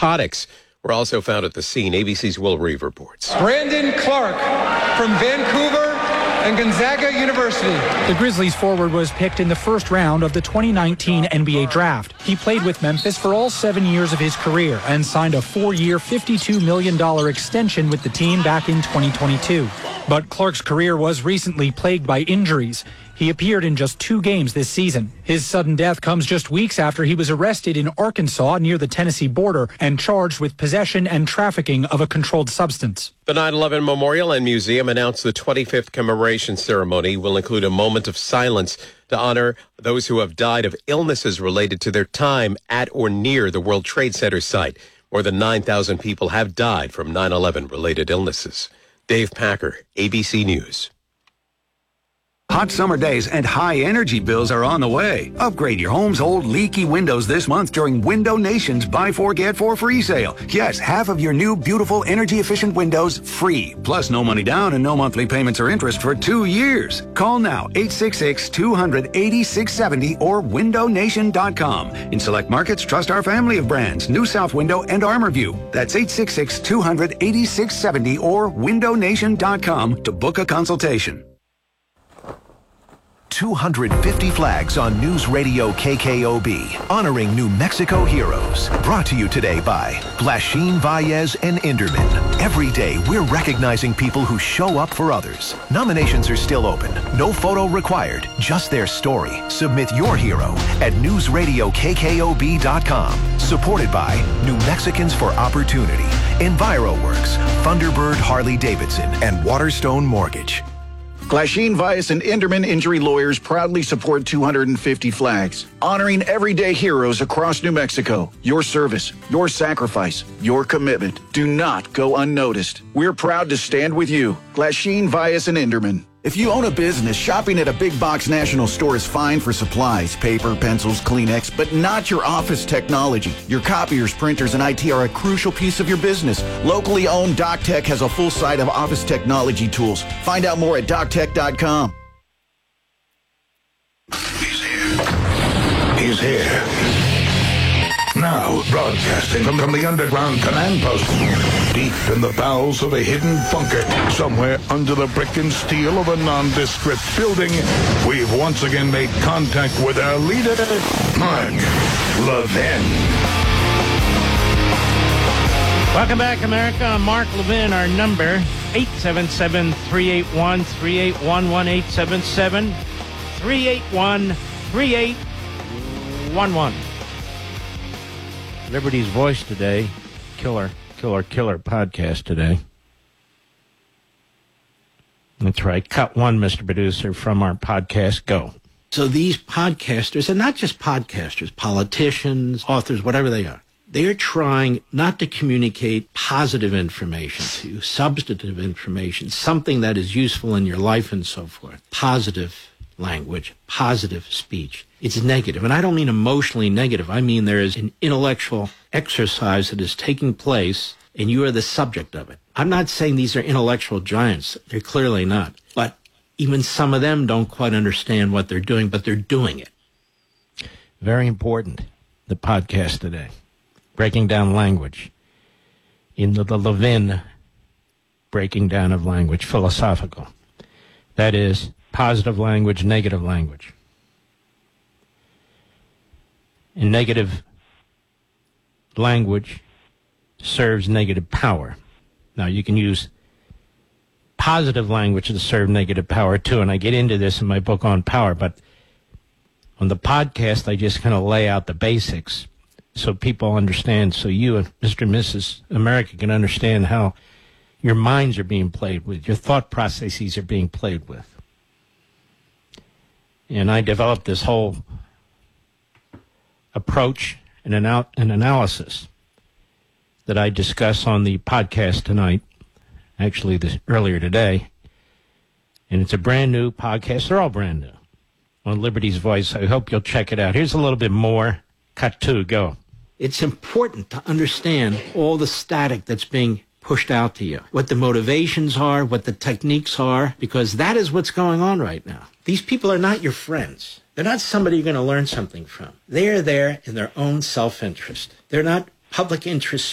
narcotics were also found at the scene. ABC's Will Reeve reports. Brandon Clark from Vancouver and Gonzaga University. The Grizzlies forward was picked in the first round of the 2019 NBA draft. He played with Memphis for all 7 years of his career and signed a 4-year, $52 million extension with the team back in 2022. But Clark's career was recently plagued by injuries. He appeared in just 2 games this season. His sudden death comes just weeks after he was arrested in Arkansas near the Tennessee border and charged with possession and trafficking of a controlled substance. The 9/11 Memorial and Museum announced the 25th commemoration ceremony will include a moment of silence to honor those who have died of illnesses related to their time at or near the World Trade Center site. More than 9,000 people have died from 9/11 related illnesses. Dave Packer, ABC News. Hot summer days and high energy bills are on the way. Upgrade your home's old leaky windows this month during Window Nation's Buy 4 Get 4 free sale. Yes, half of your new beautiful energy efficient windows free. Plus no money down and no monthly payments or interest for 2 years. Call now 866-200-8670 or windownation.com. In select markets, trust our family of brands, New South Window and ArmorView. That's 866-200-8670 or windownation.com to book a consultation. 250 flags on News Radio KKOB, honoring New Mexico heroes. Brought to you today by Glasheen, Valles, and Inderman. Every day, we're recognizing people who show up for others. Nominations are still open. No photo required, just their story. Submit your hero at newsradiokkkob.com. Supported by New Mexicans for Opportunity, EnviroWorks, Thunderbird Harley-Davidson, and Waterstone Mortgage. Glasheen, Valles, and Inderman Injury Lawyers proudly support 250 flags, honoring everyday heroes across New Mexico. Your service, your sacrifice, your commitment do not go unnoticed. We're proud to stand with you. Glasheen, Valles, and Inderman. If you own a business, shopping at a big box national store is fine for supplies, paper, pencils, Kleenex, but not your office technology. Your copiers, printers, and IT are a crucial piece of your business. Locally owned DocTech has a full site of office technology tools. Find out more at doctech.com. He's here. He's here. Now, broadcasting from the underground command post, deep in the bowels of a hidden bunker, somewhere under the brick and steel of a nondescript building, we've once again made contact with our leader, Mark Levin. Welcome back, America. I'm Mark Levin. Our number, 877-381-3811, 877-381-3811. Liberty's Voice today. Killer podcast today. That's right. Cut one, Mr. Producer, from our podcast. Go. So these podcasters, and not just podcasters, politicians, authors, whatever they are, they are trying not to communicate positive information to you, substantive information, something that is useful in your life and so forth. Positive language, positive speech. It's negative. And I don't mean emotionally negative. I mean there is an intellectual exercise that is taking place and you are the subject of it. I'm not saying these are intellectual giants. They're clearly not. But even some of them don't quite understand what they're doing, but they're doing it. Very important, the podcast today. Breaking down language. In the Levin breaking down of language, philosophical. That is positive language, negative language. And negative language serves negative power. Now, you can use positive language to serve negative power, too, and I get into this in my book on power, but on the podcast, I just kind of lay out the basics so people understand, so you and Mr. and Mrs. America can understand how your minds are being played with, your thought processes are being played with. And I developed this whole approach and an analysis that I discuss on the podcast tonight, actually earlier today. And it's a brand new podcast. They're all brand new on Liberty's Voice. I hope you'll check it out. Here's a little bit more. Cut 2, go. It's important to understand all the static that's being pushed out to you, what the motivations are, what the techniques are, because that is what's going on right now. These people are not your friends. They're not somebody you're going to learn something from. They are there in their own self-interest. They're not public interest